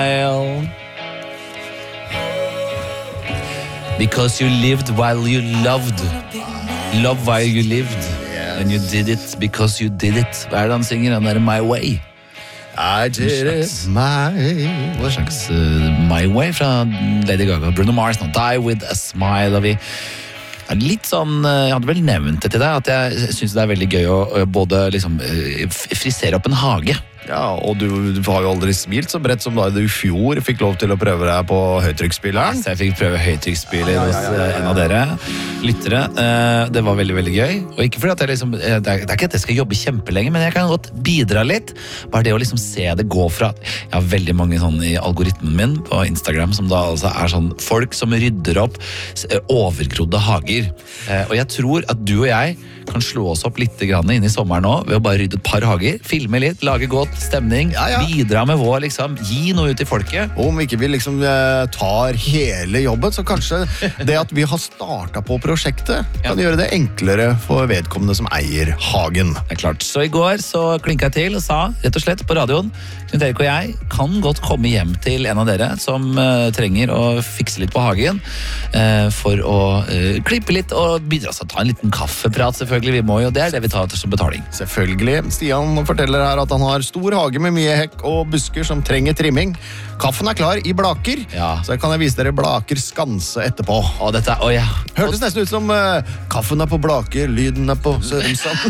Because you lived while you loved. Love while you lived. And you did it because you did it. Hva det han synger? Han My Way. I did it my way. En slags My Way fra Lady Gaga. Bruno Mars, Not Die With A Smile. Og vi litt sånn, jeg hadde vel nevnt det til deg, at jeg synes det veldig gøy å både liksom frisere opp en hage. Ja, og du har jo aldri smilt så bredt som da du I fjor fikk lov til å prøve deg på høytrykksspilleren. Så jeg fikk prøve høytrykksspiller hos en av dere lyttere. Det var veldig, veldig gøy. Og ikke fordi at jeg liksom, det er ikke at jeg skal jobbe kjempelenge, men jeg kan godt bidra litt. Bare det å liksom se det gå fra, jeg har veldig mange sånn I algoritmen min på Instagram, som da altså sånn folk som rydder opp overgrodde hager. Og jeg tror at du og jeg kan slå oss opp litt grann inn I sommeren nå, ved å bare rydde et par hager, filme litt, lage godt stemning, bidra med vår liksom, gi noe ut til folket. Om ikke vi liksom tar hele jobben, så kanskje det at vi har startet på prosjektet kan gjøre det enklere for vedkommende som eier hagen. Det klart. Så I går så klinket jeg til og sa, rett og slett på radioen, Knut Erik og jeg kan godt komme hjem til en av dere som trenger å fikse litt på hagen for å klippe litt og bidra til å ta en liten kaffeprat selvfølgelig, vi må jo, det det vi tar som betaling. Selvfølgelig. Stian forteller her at han har stor hage med mye hekk og busker som trenger trimming. Kaffen klar I Blaker, så kan jeg vise dere Blaker Skanse etterpå. Og dette, hørtes nesten ut som kaffen på Blaker, lyden på Sørumsand.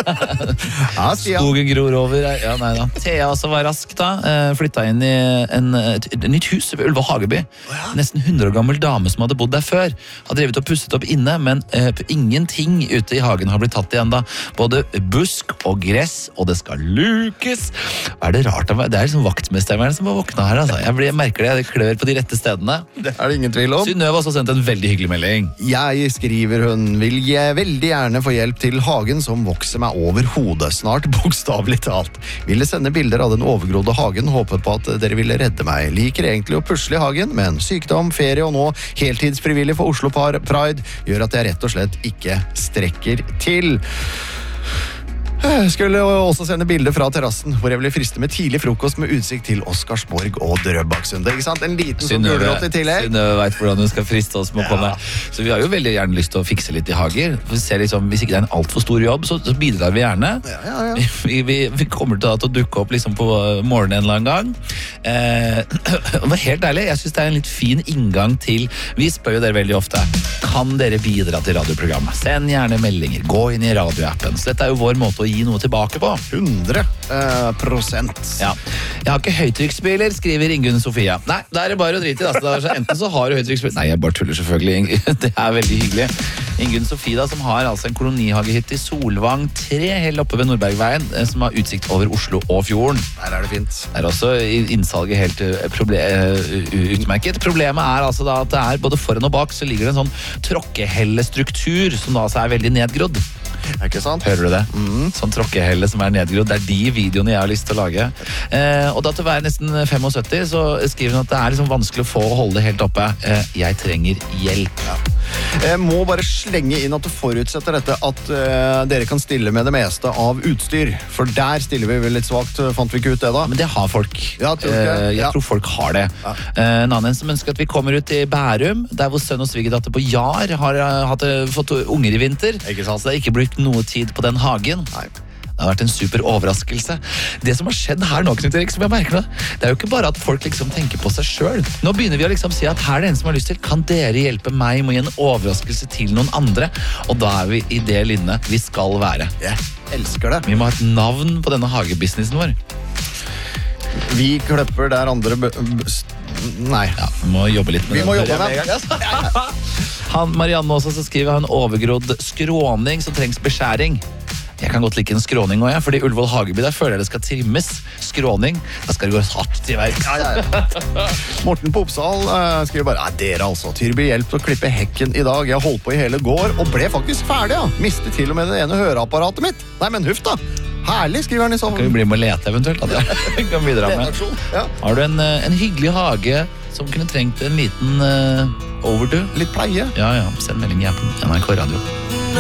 Ja, Stian. Skogen gror over. Ja, nei da. Thea også var rask da, flyttet inn I et nytt hus ved Ulva Hageby. Nesten 100 år gammel dame som hadde bodd der før. Har drevet og pusset opp inne, men ingenting ute I hagen har blitt tatt igjen da. Både busk og gress, og det skal lukes. Hva det rart av meg? Det liksom vaktmesteren som har våknet her, altså. Jeg merker det klør på de rette stedene. Det det ingen tvil om. Synnøve har også sendt en veldig hyggelig melding. Jeg skriver hun, vil jeg veldig gjerne få hjelp til hagen som vokser meg over hodet, snart bokstavlig talt. Ville sende bilder av den overgrodde hagen, håper på at dere ville redde meg. Liker egentlig å pusle I hagen, men sykdom, ferie og nå heltidsfrivillig for Oslo Pride gjør at jeg rett og slett ikke strekker til. Jeg skulle også sende bilder fra terrassen, hvor jeg ville friste med tidlig frokost med utsikt til Oscarsborg og Drøbaksundet, ikke sant? En liten sånn gulrot I tillegg. Synnøve vet hvordan hun skal friste oss med å komme. Så vi har jo veldig gjerne lyst til å fikse litt I hager. For vi ser liksom, hvis ikke det en alt for stor jobb, så bidrar vi gjerne. Vi kommer til å dukke opp liksom på morgenen en eller annen gang. Men helt ærlig, jeg synes det en litt fin inngang til, vi spør jo dere veldig ofte, kan dere bidra til radioprogrammet? Send gjerne meldinger, gå inn I radioappen. Så dette jo vår måte å gi noe tilbake på. 100%. Ja. Jeg har ikke høytrykksspiller, skriver Ingunn Sofia. Nei, det det bare å drite I. Da. Enten så har du høytrykksspiller. Nei, jeg bare tuller selvfølgelig. Det veldig hyggelig. Ingunn Sofia som har altså en kolonihagehytte I Solvang 3, helt oppe ved Nordbergveien, som har utsikt over Oslo og fjorden. Der det fint. Det også innsalget helt utmerket. Problemet altså da at det både foran og bak så ligger det en sånn tråkkehellestruktur som da altså veldig nedgrodd. Ikke sant? Hører du det? Sånn tråkkehelle som nedgrodd. Det de videoene jeg har lyst til å lage. Og da til å være nesten 75 så skriver hun at det liksom vanskelig å få å holde det helt oppe. Jeg trenger hjelp. Jeg må bare slenge inn at du forutsetter dette at dere kan stille med det meste av utstyr. For der stiller vi vel litt svagt, fant vi ikke ut det da? Men det har folk. Ja, jeg tror folk har det. En annen som ønsker at vi kommer ut I Bærum, der hvor sønn og svigerdatter på Jar har fått unger I vinter. Ikke sant? Så det har ikke brukt noe tid på den hagen. Nei. Det har vært en super overraskelse. Det som har skjedd her nå, Knut Erik, som jeg merker nå, det jo ikke bare at folk liksom tenker på seg selv. Nå begynner vi å liksom si at her det en som har lyst til, kan dere hjelpe meg med å gi en overraskelse til noen andre? Og da vi I det lynnet vi skal være. Jeg elsker det. Vi må ha et navn på denne hagebusinessen vår. Vi kløpper der andre Nei. Ja, vi må jobbe litt med det. Vi må jobbe med det. Marianne også så skriver han overgrodd skråning som trengs beskjæring. Jeg kan godt like en skråning også, fordi Ullevål Hageby, der føler jeg det skal trimmes. Skråning, da skal det gå hardt til verk. Morten på Oppsal skriver bare, dere altså, tilbyr hjelp til å klippe hekken I dag. Jeg holdt på I hele går, og ble faktisk ferdig, ja. Mistet til og med det ene høreapparatet mitt. Nei, men huff da. Herlig, skriver han I sånn. Kan vi bli med å lete eventuelt? At kan bidra med. Ja. Har du en hyggelig hage som kunne trengt en liten overdo? Litt pleie. Ja, send melding I appen NRK Radio.